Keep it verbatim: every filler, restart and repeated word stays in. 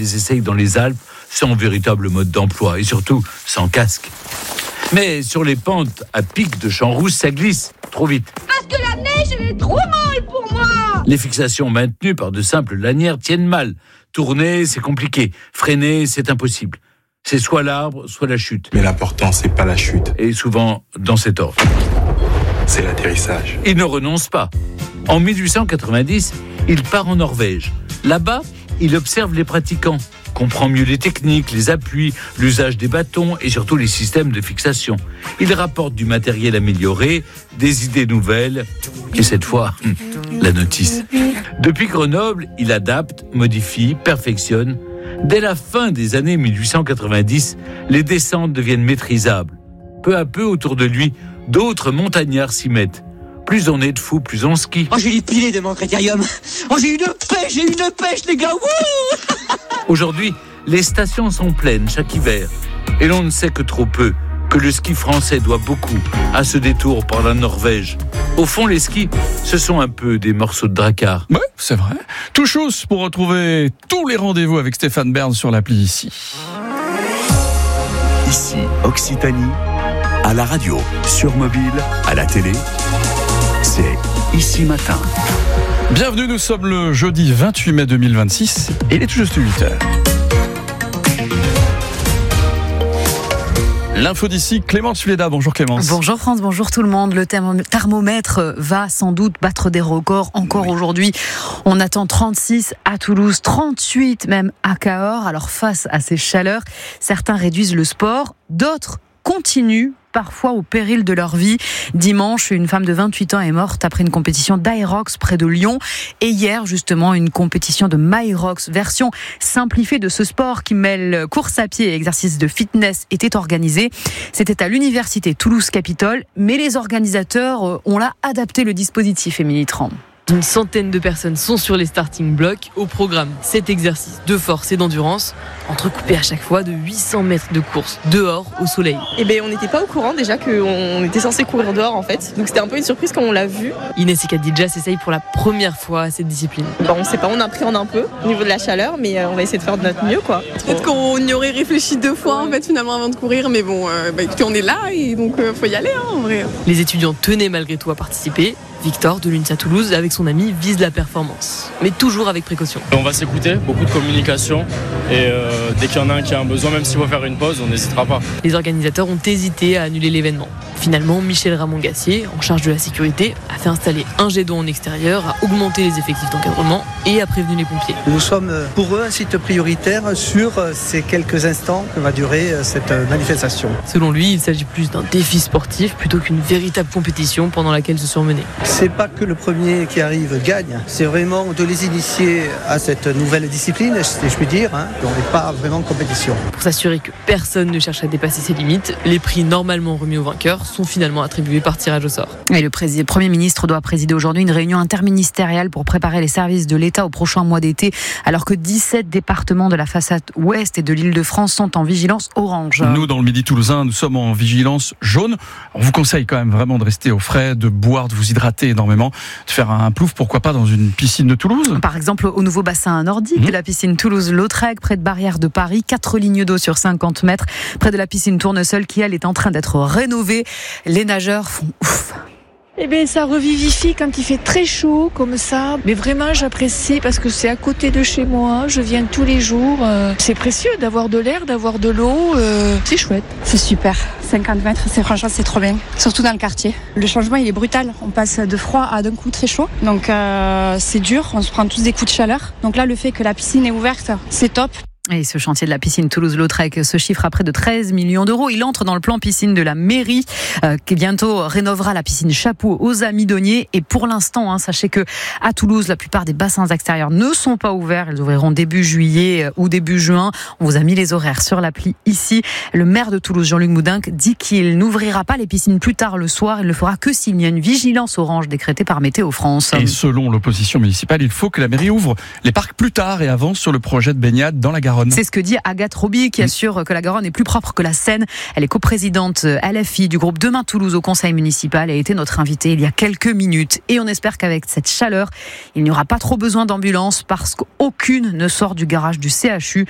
les essayent dans les Alpes sans véritable mode d'emploi et surtout sans casque. Mais sur les pentes à pic de Champs-Rousse, ça glisse trop vite. Parce que la neige, elle est trop molle pour moi. Les fixations maintenues par de simples lanières tiennent mal. Tourner, c'est compliqué. Freiner, c'est impossible. C'est soit l'arbre, soit la chute. Mais l'important, c'est pas la chute. Et souvent dans cet ordre. C'est l'atterrissage. Il ne renonce pas. En dix-huit cent quatre-vingt-dix, il part en Norvège. Là-bas, il observe les pratiquants, comprend mieux les techniques, les appuis, l'usage des bâtons et surtout les systèmes de fixation. Il rapporte du matériel amélioré, des idées nouvelles et cette fois, la notice. Depuis Grenoble, il adapte, modifie, perfectionne. Dès la fin des années dix-huit cent quatre-vingt-dix, les descentes deviennent maîtrisables. Peu à peu, autour de lui, d'autres montagnards s'y mettent. Plus on est de fous, plus on skie. Oh, j'ai les pilés de mon critérium. Oh, j'ai une pêche, j'ai une pêche, les gars. Wouh. Aujourd'hui, les stations sont pleines chaque hiver. Et l'on ne sait que trop peu que le ski français doit beaucoup à ce détour par la Norvège. Au fond, les skis, ce sont un peu des morceaux de dracard. Ouais, c'est vrai. Tout chose pour retrouver tous les rendez-vous avec Stéphane Bern sur l'appli ici. Ici, Occitanie, à la radio, sur mobile, à la télé, c'est Ici Matin. Bienvenue, nous sommes le jeudi vingt-huit mai deux mille vingt-six et il est tout juste huit heures. L'info d'ici, Clémence Fuleda. Bonjour Clémence. Bonjour France, bonjour tout le monde. Le thermomètre va sans doute battre des records encore oui. Aujourd'hui. On attend trente-six à Toulouse, trente-huit même à Cahors. Alors face à ces chaleurs, certains réduisent le sport, d'autres continuent, parfois au péril de leur vie. Dimanche, une femme de vingt-huit ans est morte après une compétition d'Aerox près de Lyon. Et hier, justement, une compétition de Myrox, version simplifiée de ce sport qui mêle course à pied et exercice de fitness, était organisée. C'était à l'université Toulouse-Capitole, mais les organisateurs ont là adapté le dispositif, Émilie Tran. Une centaine de personnes sont sur les starting blocks. Au programme, sept exercices de force et d'endurance, entrecoupés à chaque fois de huit cents mètres de course dehors au soleil. Eh ben, on n'était pas au courant déjà qu'on était censé courir dehors en fait. Donc c'était un peu une surprise quand on l'a vu. Inès et Khadija s'essayent pour la première fois à cette discipline. Bon, on sait pas, on appréhende un peu au niveau de la chaleur, mais on va essayer de faire de notre mieux quoi. Peut-être qu'on y aurait réfléchi deux fois en fait finalement avant de courir, mais bon, euh, bah, écoutez, on est là et donc euh, faut y aller hein, en vrai. Les étudiants tenaient malgré tout à participer. Victor de l'UNSA Toulouse, avec son ami, vise la performance, mais toujours avec précaution. On va s'écouter, beaucoup de communication, et euh, dès qu'il y en a un qui a un besoin, même s'il faut faire une pause, on n'hésitera pas. Les organisateurs ont hésité à annuler l'événement. Finalement, Michel Ramon-Gassier, en charge de la sécurité, a fait installer un jet d'eau en extérieur, a augmenté les effectifs d'encadrement et a prévenu les pompiers. Nous sommes pour eux un site prioritaire sur ces quelques instants que va durer cette manifestation. Selon lui, il s'agit plus d'un défi sportif plutôt qu'une véritable compétition pendant laquelle se surmener. C'est pas que le premier qui arrive gagne, c'est vraiment de les initier à cette nouvelle discipline, si je puis dire, hein. On n'est pas vraiment en compétition. Pour s'assurer que personne ne cherche à dépasser ses limites, les prix normalement remis aux vainqueurs sont finalement attribués par tirage au sort. Et le président, Premier ministre doit présider aujourd'hui une réunion interministérielle pour préparer les services de l'État au prochain mois d'été, alors que dix-sept départements de la façade ouest et de l'Île-de-France sont en vigilance orange. Nous, dans le Midi toulousain, nous sommes en vigilance jaune. On vous conseille quand même vraiment de rester au frais, de boire, de vous hydrater énormément, de faire un plouf, pourquoi pas dans une piscine de Toulouse. Par exemple, au nouveau bassin nordique, mmh. la piscine Toulouse-Lautrec, près de Barrière de Paris, quatre lignes d'eau sur cinquante mètres, près de la piscine Tournesol qui, elle, est en train d'être rénovée. Les nageurs font ouf. Eh bien, ça revivifie quand il fait très chaud, comme ça. Mais vraiment, j'apprécie parce que c'est à côté de chez moi. Je viens tous les jours. Euh, c'est précieux d'avoir de l'air, d'avoir de l'eau. Euh, c'est chouette. C'est super. cinquante mètres, c'est franchement, c'est trop bien. Surtout dans le quartier. Le changement, il est brutal. On passe de froid à d'un coup très chaud. Donc, euh, c'est dur. On se prend tous des coups de chaleur. Donc là, le fait que la piscine est ouverte, c'est top. Et ce chantier de la piscine Toulouse-Lautrec se chiffre à près de treize millions d'euros. Il entre dans le plan piscine de la mairie euh, qui bientôt rénovera la piscine Chapeau aux Amidonniers. Et pour l'instant, hein, sachez que à Toulouse, la plupart des bassins extérieurs ne sont pas ouverts. Ils ouvriront début juillet ou début juin. On vous a mis les horaires sur l'appli ici. Le maire de Toulouse, Jean-Luc Moudinque, dit qu'il n'ouvrira pas les piscines plus tard le soir. Il ne le fera que s'il y a une vigilance orange décrétée par Météo France. Et selon l'opposition municipale, il faut que la mairie ouvre les parcs plus tard et avance sur le projet de baignade dans la Garonne. C'est ce que dit Agathe Roby, qui assure que la Garonne est plus propre que la Seine. Elle est coprésidente L F I du groupe Demain Toulouse au conseil municipal et a été notre invitée il y a quelques minutes. Et on espère qu'avec cette chaleur, il n'y aura pas trop besoin d'ambulance parce qu'aucune ne sort du garage du C H U.